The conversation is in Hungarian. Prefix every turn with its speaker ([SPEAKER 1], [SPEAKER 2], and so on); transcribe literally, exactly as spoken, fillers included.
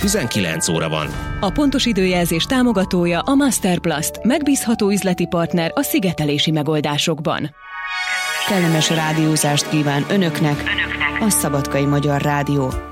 [SPEAKER 1] tizenkilenc óra van.
[SPEAKER 2] A pontos időjelzés támogatója a Masterplast, megbízható üzleti partner a szigetelési megoldásokban.
[SPEAKER 3] Kellemes rádiózást kíván önöknek, önöknek. A Szabadkai Magyar Rádió.